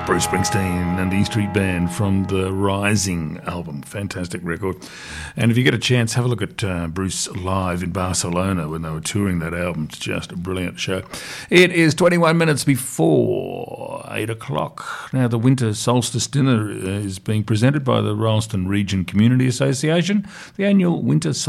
Bruce Springsteen and the E Street Band from the Rising album. Fantastic record. And if you get a chance, have a look at Bruce live in Barcelona when they were touring that album. It's just a brilliant show. It is 21 minutes before 8 o'clock. Now, the Winter Solstice Dinner is being presented by the Rolleston Region Community Association. The annual Winter